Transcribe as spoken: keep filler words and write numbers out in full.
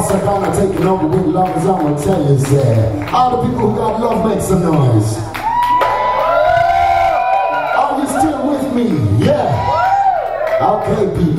Savannah taking over with lovers, I'm gonna tell you, say, all the people who got love, make some noise. Are you still with me? Yeah. Okay, people.